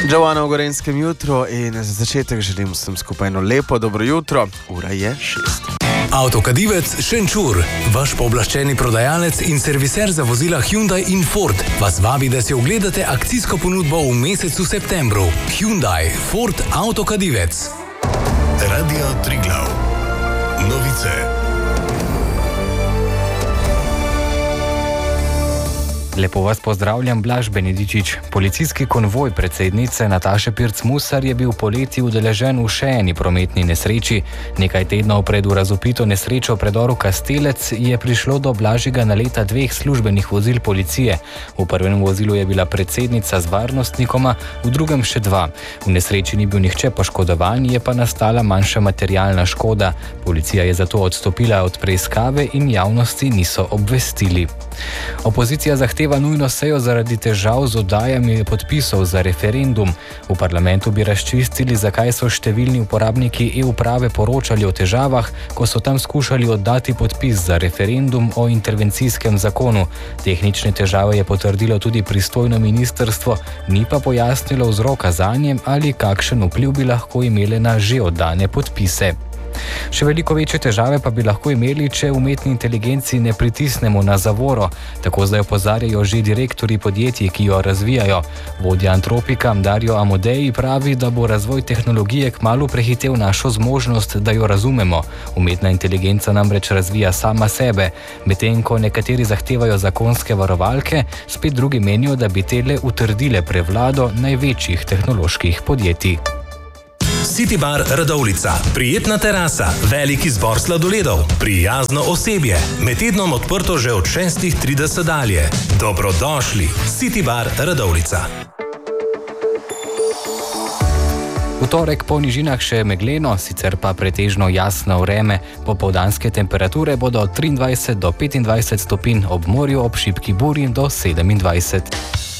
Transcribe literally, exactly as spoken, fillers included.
Giovanna v Gorenskem jutru in za začetek želim vsem skupaj eno lepo dobro jutro. Ura je šest. Avtokadivec Šenčur, vaš pooblaščeni prodajalec in serviser za vozila Hyundai in Ford, vas vabi, da si ogledate akcijsko ponudbo v mesecu septembru. Hyundai, Ford, Avtokadivec. Radio Triglav. Novice. Lepo vas pozdravljam, Blaž Benedičič. Policijski konvoj predsednice Nataše Pirc-Musar je bil poleti udeležen v še eni prometni nesreči. Nekaj tednov pred razvpito nesrečo v predoru Kastelec je prišlo do blažjega naleta dveh službenih vozil policije. V prvem vozilu je bila predsednica z varnostnikoma, v drugem še dva. V nesreči ni bil nihče poškodovan, je pa nastala manjša materialna škoda. Policija je zato odstopila od preiskave in javnosti niso obvestili. Opozicija zahteva nujno sejo zaradi težav z oddajami podpisov za referendum. V parlamentu bi razčistili, zakaj so številni uporabniki e-uprave poročali o težavah, ko so tam skušali oddati podpis za referendum o intervencijskem zakonu. Tehnične težave je potrdilo tudi pristojno ministrstvo, ni pa pojasnilo vzroka zanje ali kakšen vpliv bi lahko imele na že oddane podpise. Še veliko večje težave pa bi lahko imeli, če umetni inteligenci ne pritisnemo na zavoro. Tako zdaj opozarjajo že direktorji podjetij, ki jo razvijajo. Vodja Antropika Dario Amodei pravi, da bo razvoj tehnologije kmalu prehitel našo zmožnost, da jo razumemo. Umetna inteligenca namreč razvija sama sebe. Medtem ko nekateri zahtevajo zakonske varovalke, spet drugi menijo, da bi tele utrdile prevlado največjih tehnoloških podjetij. City Bar Radovljica. Prijetna terasa, velik izbor sladoledov, prijazno osebje. Med tednom odprto že od šestih trideset dalje. Dobrodošli. City Bar Radovljica. V torek po nižinah še megleno, sicer pa pretežno jasno vreme. Popoldanske temperature bodo od triindvajset do petindvajset stopinj, ob morju ob šibki buri do sedemindvajset.